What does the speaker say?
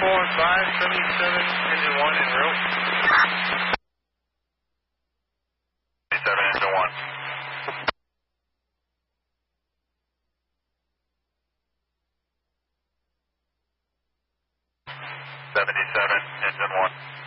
415, 77, engine 1 en route. 77, engine 1. Engine 1.